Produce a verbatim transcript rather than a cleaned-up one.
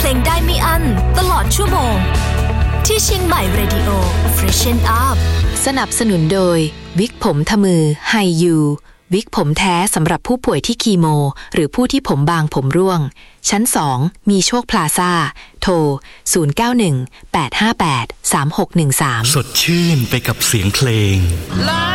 งได้ไม่อั้นตลอดชั่วโมงที่เชียงใหม่ Radio Freshen Up สนับสนุนโดยวิกผมทมือไฮยูวิกผมแท้สำหรับผู้ป่วยที่คีโมหรือผู้ที่ผมบางผมร่วงชั้นสองมีโชคพลาซ่าโทรศูนย์ เก้า หนึ่ง แปด ห้า แปด สาม หก หนึ่ง สามสดชื่นไปกับเสียงเพลง